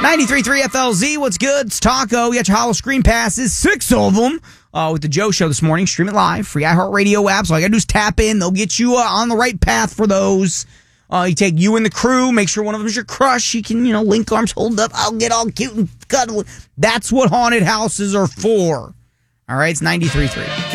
93.3 FLZ, what's good? It's Taco. You got your Hollow Screen Passes, 6 of them, with the Joe Show this morning. Stream it live, free iHeartRadio apps. All you got to do is tap in. They'll get you on the right path for those. You take you and the crew, make sure one of them's your crush. You can, link arms, hold up. I'll get all cute and cuddle. That's what haunted houses are for. All right, it's 93.3.